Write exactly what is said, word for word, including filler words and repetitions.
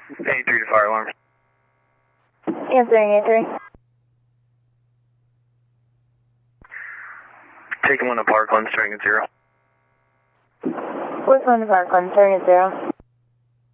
eighty-three to fire alarm. Answering eighty-three. Taking one to Parkland, starting at zero. What's one to Parkland, starting at zero?